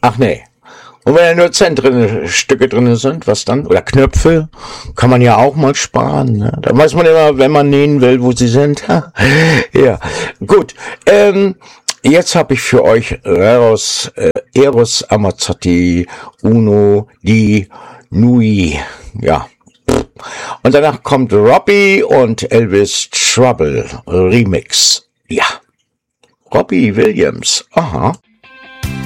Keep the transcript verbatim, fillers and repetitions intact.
Ach nee. Und wenn da nur Zentren Stücke drin sind, was dann? Oder Knöpfe, kann man ja auch mal sparen. Ne? Da weiß man immer, wenn man nähen will, wo sie sind. Ja, gut. Ähm, jetzt habe ich für euch Eros, äh, Eros Ramazzotti Uno di Nui. Ja. Und danach kommt Robbie und Elvis Trouble Remix. Ja. Robbie Williams. Aha.